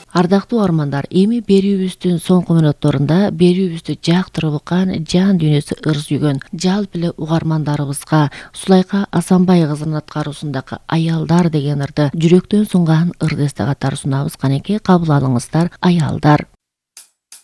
Ардактуу угармандар, эми берүүбүздүн соңку мүнөттөрүндө берүүбүздү жактырып уккан, жан дүйнөсү ыр сүйгөн жалпы эле угармандарыбызга Сулайка Асанбай кызынын аткаруусундагы Аялдар деген ырды жүрөктөн сунган ыр десте катары сунабыз. Канеки кабыл алыңыздар, Аялдар.